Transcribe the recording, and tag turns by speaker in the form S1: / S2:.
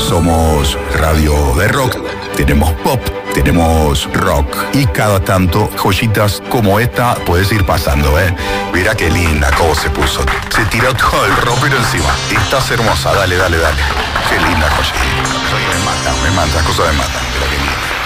S1: somos radio de rock, tenemos pop, tenemos rock y cada tanto joyitas como esta puedes ir pasando, ¿eh? Mira qué linda cómo se puso. Se tiró todo el ropero encima. Estás hermosa, dale. Qué linda joyita. Me mata, las cosas me matan. Mira qué linda.